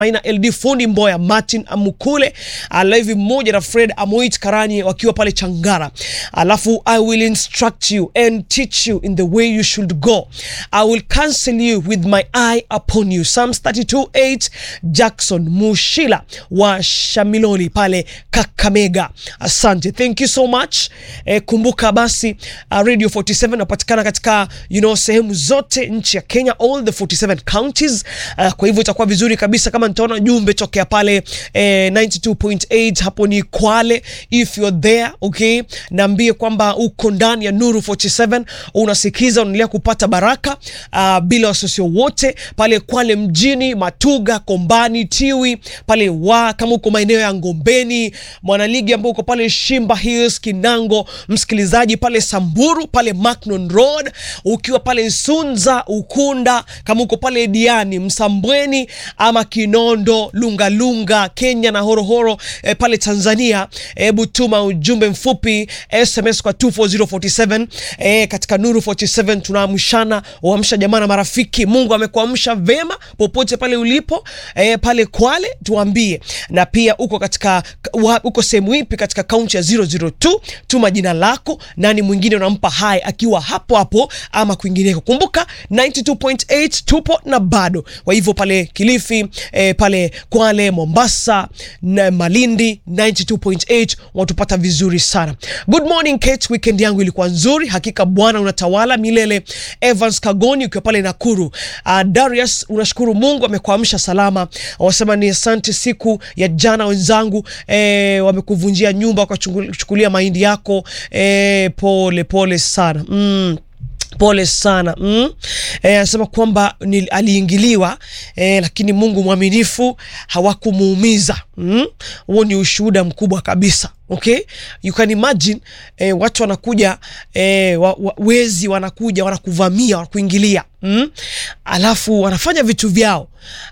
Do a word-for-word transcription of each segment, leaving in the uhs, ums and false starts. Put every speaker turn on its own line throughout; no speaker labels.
Aina L D Fundi Mboya, Martin Amukule, Alive mmoja na Fred Amoit Karani wakiwa pale Changara. Alafu I will instruct you and teach you in the way you should go. I will counsel you with my eye upon you. Psalms thirty-two eight. Jackson Mushila wa Shamiloni pale Kakamega. Asante. Thank you so much. Eh, kumbuka basi uh, Radio forty-seven napatikana katika you know sehemu zote nchi ya Kenya, all the forty-seven counties. Uh, kwa hivyo itakuwa vizuri kabisa kama nitaona jumbe tokea pale eh, ninety-two point eight hapo ni Kwale. If you're there, okay, naambie kwamba uko ndani ya Nuru forty-seven, unasikiza, unaendelea kupata baraka uh, bila wasiwasi wote pale Kwale mjini, Matuga, Kombani, Tiwi pale wa kama uko maeneo ya Ngombeni, Mwanaligi ambao uko pale Shimba Hills, Kinango, msikilizaji pale Samburu pale Macnon Road, ukiwa pale Sunza, Ukunda, kama uko pale Diani, Msambweni ama Kinondo, Lunga Lunga, Kenya na Horohoro eh, pale Tanzania, hebu tuma ujumbe mfupi S M S kwa two four zero four seven. Eh, katika Nuru forty-seven tunaamshana, uamsha jamaa na marafiki. Mungu amekuamsha vema popote pale ulipo eh, pale Kwale tuambie. Na pia uko katika uko sehemu ipi katika kaunti ya zero zero two, tuma jina lako, nani mwingine unampa hai akiwa hapo hapo ama kwingineko. Kumbuka ninety-two point eight tupo na bado. Kwa hivyo pale Kilifi eh, pale Kwale, Mombasa na Malindi ninety-two point eight watupata vizuri sana. Good morning Kate, weekend yangu ilikuwa nzuri. Hakika Bwana unatawala milele. Evans Kagoni ukiwa pale Nakuru. Uh, Darius unashukuru Mungu amekuamsha salama. Wasema ni asante siku ya jana wenzangu eh, wamekuvunjia nyumba kwa chukulia mahindi yako eh, pole pole sana. Mm. Pole sana. Mm. Eh, anasema kwamba aliingiliwa eh, lakini Mungu mwaminifu hawakumuumiza. Mm. Huo ni ushuhuda mkubwa kabisa. Okay? You can imagine eh, watu wanakuja eh, wa, wa, wezi wanakuja wanakuvamia, wanakuingilia. Mm. Alafu wanafanya vitu vyao.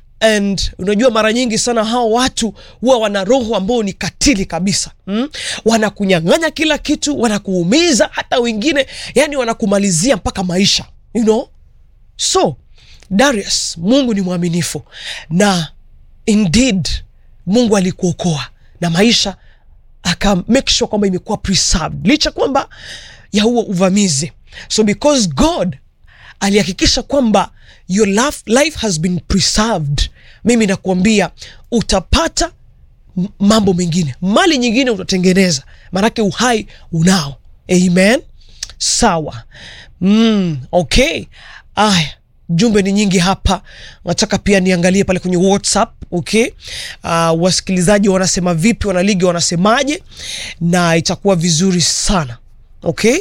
And unajua mara nyingi sana hao watu huwa wana roho ambao ni katili kabisa. Mm? Wanakunyang'anya kila kitu, wanakuumiza, hata wengine yani wanakumalizia mpaka maisha, you know. So Darius, Mungu ni mwaminifu na indeed Mungu alikuokoa na maisha aka make sure kwamba imekuwa preserved licha kwamba ya huo uvamizi. So because God alihakikisha kwamba your life, life has been preserved, mimi nakuambia utapata mambo mengine, mali nyingine utatengeneza, manake uhai unao. Amen. Sawa. Mm, okay. Aya, jumbe ni nyingi hapa. Nataka pia niangalie pale kwenye WhatsApp. Okay. Uh, wasikilizaji wanasema vipi, wanaligi wanasemaje, na itakuwa vizuri sana. Okay.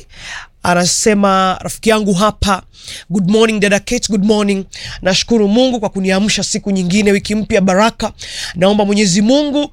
Anasema rafiki yangu hapa, good morning dada Kate, good morning. Nashukuru Mungu kwa kuniamsha siku nyingine, wiki mpya baraka. Naomba Mwenyezi Mungu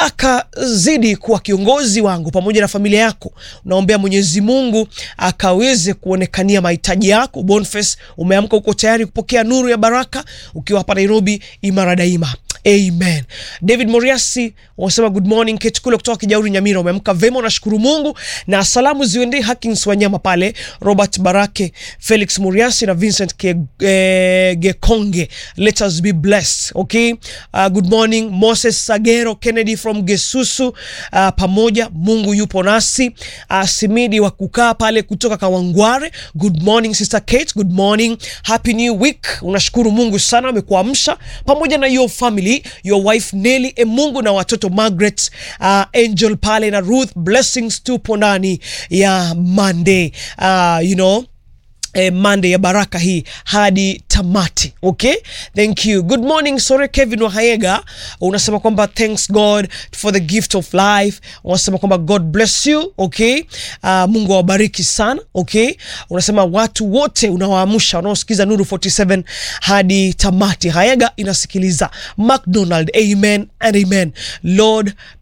akazidi kuwa kiongozi wangu pamoja na familia yako. Naombea Mwenyezi Mungu akaweze kuonekania mahitaji yako. Boniface, umeamka uko tayari kupokea nuru ya baraka ukiwa hapa Nairobi, imara daima. Amen. David Moriasi wasema good morning Kate kule kutoka Kijauri Nyamira, umeamka vema, nashukuru Mungu, na salamu ziende Hakins Wanyama pale, Robert Barake, Felix Moriasi na Vincent Ke, eh, Gekonge. Let us be blessed. Okay. Uh, good morning Moses Sagero, Kennedy from Gesusu, uh, pamoja Mungu yupo nasi. Uh, Simidi wa kukaa pale kutoka Kawangware, good morning sister Kate, good morning, happy new week. Unashukuru Mungu sana amekuamsha pamoja na your family, your wife Nelly, e Mungu na watoto Margaret, uh, Angel pale na Ruth. Blessings tupo ndani ya Monday, uh, you know Eh, Monday ya baraka hii hadi tamati. Okay, thank you. Good morning Sore Kevin Wahayega, unasema kwamba thanks God for the gift of life. Unasema kwamba God bless you. Okay, uh, Mungu awabariki sana. Okay, unasema watu wote unawaamsha wanaosikiza Nuru forty-seven hadi tamati. Hayega inasikiliza McDonald. Amen and amen. Lord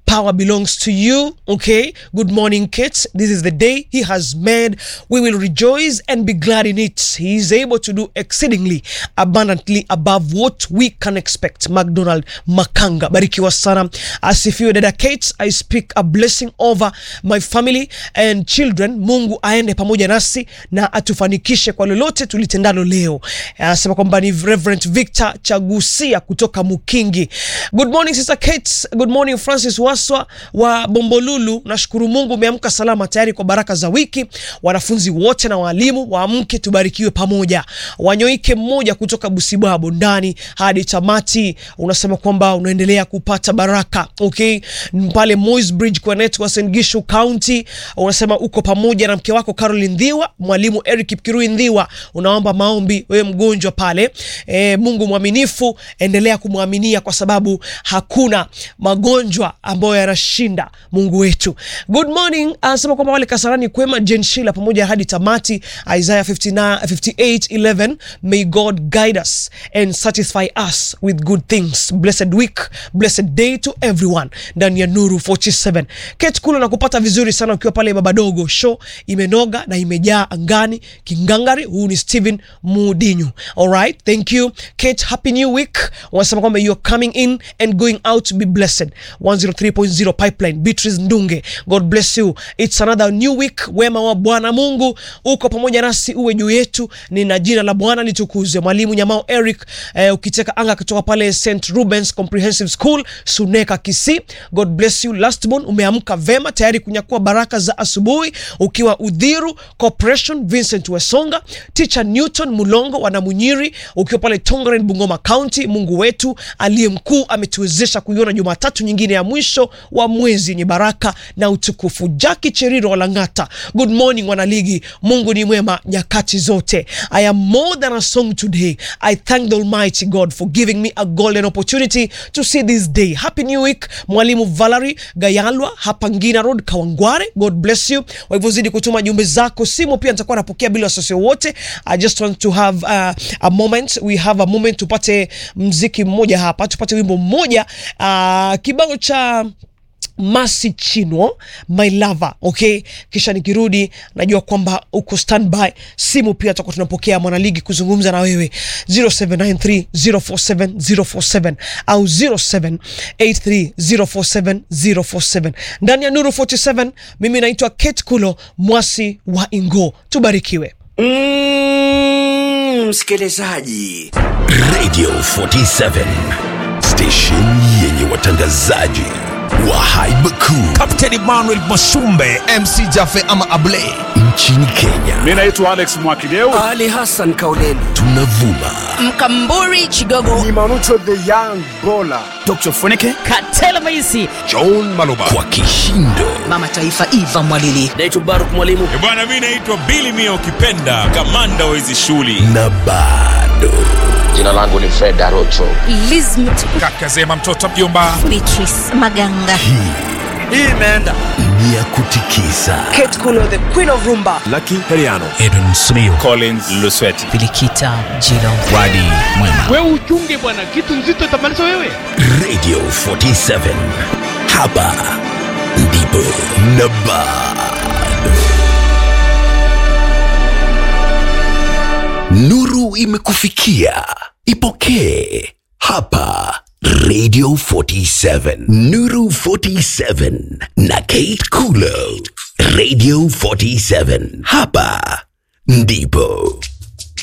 Power belongs to you. Okay, good morning, kids. This is the day he has made. We will rejoice and be glad in it. He is able to do exceedingly abundantly above what we can expect. McDonald Makanga, barikiwa sana. Asifiwe dada Kate. I speak a blessing over my family and children. Mungu aende pamoja nasi na atufanikishe kwa lolote tulitendalo leo. Anasema kwamba ni Reverend Victor Chagusia kutoka Mukingi. Good morning Sister Kate. Good morning Francis Waswa wa Bombolulu. Nashukuru Mungu umeamka salama tayari kwa baraka za wiki. Wanafunzi wote na walimu waamke tubarikiwe pamoja. Wanyoike mmoja kutoka Busibabo ndani hadi tamati. Unasema kwamba unaendelea kupata baraka. Okay, pale Moi's Bridge kwa net wa Saint Gishu County. Unasema uko pamoja na mke wako Caroline Ndhiwa, mwalimu Eric Kipkirui Ndhiwa. Unaomba maombi wewe mgonjwa pale. E, Mungu mwaminifu, endelea kumwaminia kwa sababu hakuna magonjwa ambayo yanashinda Mungu wetu. Good morning. Anasema kwamba wale Kasarani kwema Jen Sheila pamoja hadi tamati. Isaiah fifty-nine, fifty-eight eleven. May God guide us and satisfy us with good things. Blessed week, blessed day to everyone. Ndani ya Nuru forty-seven. Kate Kulo na kupata vizuri sana ukiwa pale Babadogo. Show imenoga na imejaa angani kingangari. Huu ni Steven Mudinyu. Alright, thank you Kate. Happy new week. Wanasema kwamba you are coming in and going out to be blessed. one oh three point oh Pipeline, Beatrice Ndunge. God bless you. It's another new week. Wema wa Bwana Mungu uko pamoja nasi, uwe juu yetu. Nina jina la Bwana litukuzwe. Mwalimu Nyamao Eric eh, ukiteka anga kutoka pale Saint Rubens Comprehensive School Suneka Kisii. God bless you. Lastborn umeamka vema tayari kunyakua baraka za asubuhi ukiwa Udhiru Corporation. Vincent Wesonga, Teacher Newton Mulongo wanamunyiri ukiwa pale Tongaren Bungoma County. Mungu wetu aliye mkuu ametuwezesha kuiona Jumatatu nyingine ya mwisho wa mwezi yenye baraka na utukufu. Jackie Cheriro Walangata, good morning wanaligi. Mungu ni mwema nyakati zote. I am more than a song today. I thank the Almighty God for giving me a golden opportunity to see this day. Happy new week. Mwalimu Valerie Gayalwa hapa Ngina Road Kawangware. God bless you. Waivozidi kutuma jumbe zako. Simu pia nitakuwa napokea bila wasiwasi wote. I just want to have uh, a moment. We have a moment tupate mziki mmoja hapa. Tupate wimbo mmoja. Uh, kibao cha Masi Chinwo, My Lover. Okay, kisha nikirudi najua kwamba uko standby. Simu pia tutakuwa tunapokea mwanaligi kuzungumza na wewe. zero seven nine three zero four seven zero four seven au zero seven eight three zero four seven zero four seven. Ndani ya Nuru forty-seven, mimi naitwa Kate Kulo, mwasi wa Ingo. Tubarikiwe.
Mm, msikilizaji. Radio forty-seven, station yenye watangazaji wa haiba kuu.
Captain Emmanuel Mashumbe, M C Jaffe ama Ablay,
nchini Kenya.
Mimi naitwa Alex Mwakideu.
Ali Hassan Kauleni. Tunavuma
Mkamburi Chigogo,
Ni Manucho the Young Baller.
Doctor Funike,
Katela Maisi,
John Maluba,
kwa kishindo.
Mama Taifa Eva Mwalili.
Naitwa Baruk Mwalimu.
E bwana, mimi naitwa Billy Mio Kipenda, kamanda wa hizi shuli.
Na bado
jina langu ni Fred Arocho.
Lizmit
Kaka Zema mtoto mjomba,
Beatrice Maganga.
hii imeenda ni ya kutikisa.
Kate Kulo, the Queen of Rumba.
Lucky Heriano.
Edwin Smio,
Collins Lusweti.
Bilikita Jilo.
Wadi Mwema.
Wewe uchunge bwana, kitu nzito itamaliza wewe.
Radio forty-seven, hapa ndipo na bado. Nuru imekufikia. Ipokee hapa Radio forty-seven. Nuru forty-seven na Kate Kulo. Radio forty-seven, hapa ndipo.